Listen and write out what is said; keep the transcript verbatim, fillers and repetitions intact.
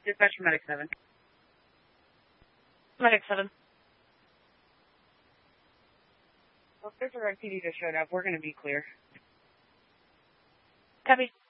Dispatch for Medic seven. Medic seven. Well, if there's a red P D just showed up, we're going to be clear. Copy.